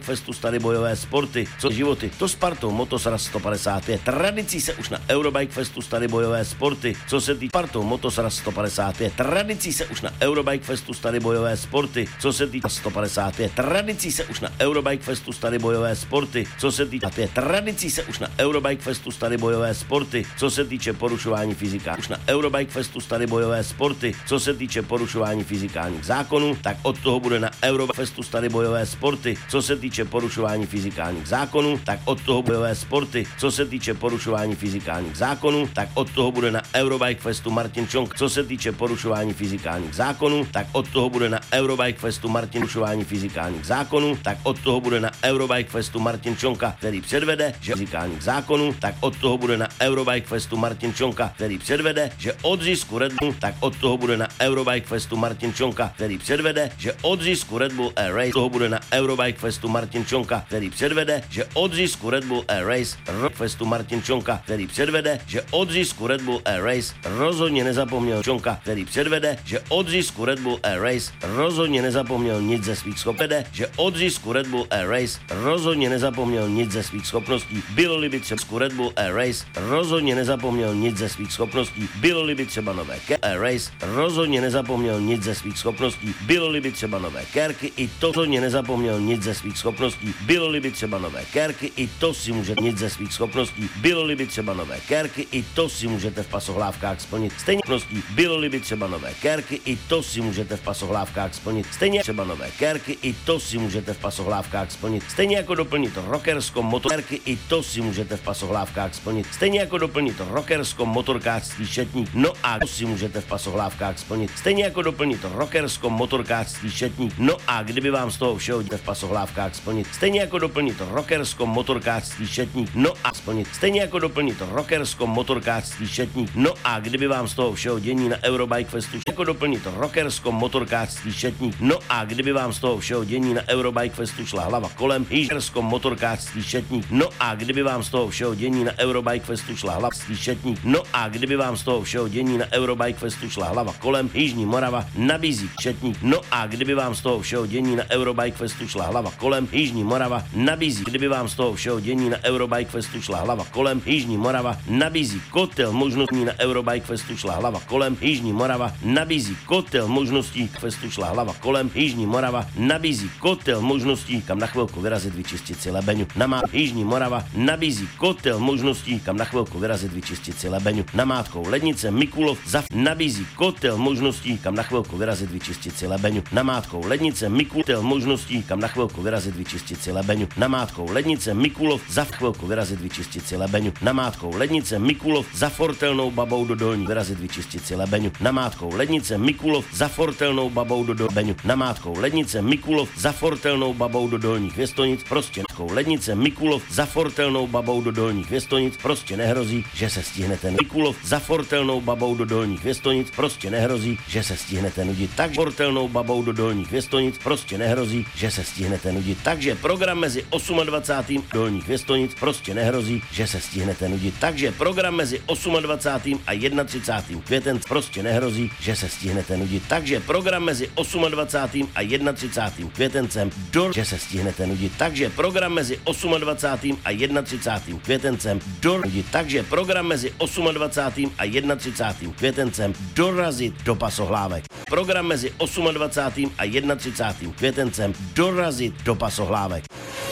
Festu staré bojové sporty, co životy, to Spartou Motosraz 155. Tradicí se už na Eurobike Festu staré bojové sporty, co se týče Spartou Motosraz 155. Tradicí se už na Eurobike Festu staré bojové sporty, co se týče 155. Tradicí se už na Eurobike Festu staré bojové sporty, co se týče tradicí se už na Eurobike Festu staré bojové sporty, co se týče porušování fyzika. Už na Eurobike Festu staré bojové sporty, co se týče porušování fyzikálních zákonů, tak od toho bude na Eurobike Festu staré bojové sporty, co se týče porušování fyzikálních zákonů, tak od toho bojové sporty, co se týče porušování fyzikálních zákonů, tak od toho bude na Eurobike Festu Martin Čonka, co se týče porušování fyzikálních zákonů, tak od toho bude na Eurobike Festu Martin porušování fyzikálních zákonů, tak od toho bude na Eurobike Festu Martin Čonka, který předvede, že fyzikálních zákonů, tak od toho bude na Eurobike Festu Martin Čonka, který předvede, že od zisku Red Bull, tak od toho bude na Eurobike Festu Martin Čonka, který předvede, že od zisku Red Bull Air Race, toho bude na Eurobike Festu Martin Čonka, který předvede, že od zisku Red Bull Air Race, Festu Martin Čonka, který předvede, že od zisku Red Bull Air Race rozhodně nezapomněl Čonka, který předvede, že od zisku Red Bull Air Race rozhodně nezapomněl nic ze svých schopností, že od zisku Red Bull Air Race rozhodně nezapomněl nic ze svých schopností. Bylo-li by třeba Red Bull Air Race rozhodně nezapomněl nic ze svých schopností. Bylo-li by třeba nové Air Race rozhodně nezapomněl nic ze svých schopností. Bylo-li by třeba nové Kerky, i to rozhodně nezapomněl nic ze svých schopností. Bylo-li by třeba nové Kerky, i to si může nic ze svých schopností. Bylo-li by třeba nové Kerky, i to si můžete v pasohlávkách splnit. Stejně schopností. Bylo-li by třeba nové Kerky, i to si můžete v pasohlávkách splnit. Stejně třeba nové Kerky, i to si můžete v pasohlávkách splnit. Stejně jako doplnit rockerskou motorky, i to si můžete v pasohlávkách splnit. Stejně jako doplnit rockerskou motorkářský šetník, no a to si můžete v pasohlávkách splnit. Stejně jako doplnit rockerskou motorkářský šetník, no a kdyby vám z toho všeho v pasohlávkách splnit. Stejně jako doplnit rockerskou motorkářský šetník, no a splnit. Stejně jako doplnit rockerskou motorkářský šetník, no a kdyby vám z toho všeho dění na Eurobike Festu, jako doplnit rockerskou motorkářský šetník, no a kdyby vám z toho všeho dění na Eurobike Festu šla hlava kolem, rockerskou motorkářský šetník, no a kdyby vám z toho všeho dění na Eurobike Festu šla hlava šetník, no a kdyby vám z toho všeho dění na Eurobike Festu šla hlava kolem, Jižní Morava nabízí šetník, no a kdyby vám z toho všeho dění na Eurobike Festu šla hlava kolem, Jižní Morava nabízí, kdyby vám z toho všeho dění na Eurobike Festu šla hlava kolem, Jižní Morava nabízí kotel možností na Eurobike Festu šla hlava kolem, Jižní Morava nabízí kotel možností Festu šla hlava kolem, Jižní Morava nabízí kotel možností, kam na chvilku vyrazit, vyčistit si lebeňu. Jižní Morava nabízí kotel možností, kam na chvilku vyrazit, vyčistit si lebeňu. Namátkou lednice Mikulov nabízí kotel možností, kam na chvilku vyrazit, vyčistit si lebeňu. Namátkou lednice Mikulov možností, kam na chvilku vyrazit, vyčistit si lebeňu. Namátkou lednice Mikulov za chvilku vyrazit, vyčistit si lebeňu. Namátkou lednice Mikulov za fortelnou babou do dolní vyrazit, vyčistit si lebeňu. Namátkou lednice Mikulov za fortelnou babou do lebeňu. Namátkou lednice Mikulov za fortelnou babou do dolních Věstonic, prostě lednice Mikulov za fortelnou babou do dolních Věstonic, prostě nehrozí, že se stihnete. Mikulov za fortelnou babou do dolních Věstonic, prostě nehrozí, že se stihnete nudit. Tak fortelnou babou do dolních Věstonic, prostě nehrozí, že se stihnete nudit. Takže program mezi 28. dolních Věstonic, prostě nehrozí, že se stihnete nudit. Takže program mezi 28. a 31. květen, prostě nehrozí, že se stihnete nudit. Takže program mezi 28. a 31. květencem, že se stihnete nudit. Takže program mezi 28. a 31. květencem dorazit. Takže program mezi 28. a 31. květencem dorazit do pasohlávek. Program mezi 28. a 31. květencem dorazit do pasohlávek.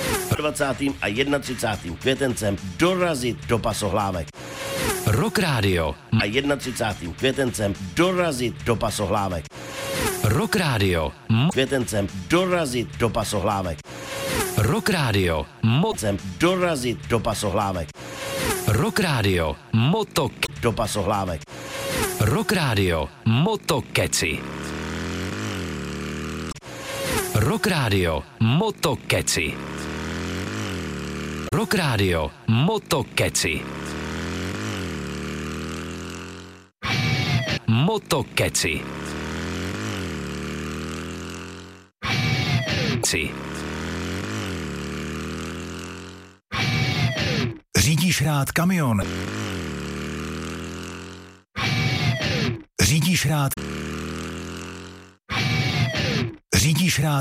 20. a 31. květencem dorazit do pasohlávek. Rock Radio A 31. květencem dorazit do pasohlávek. Rock Radio Květencem dorazit do pasohlávek. Rock Radio Mocem dorazit do pasohlávek. Rock Radio Motok Do pasohlávek. Rock Radio Motokeci. Rock Radio Motokeci. Rock Radio Motokeci. Motokeci. Řídíš rád kamion? Řídíš rád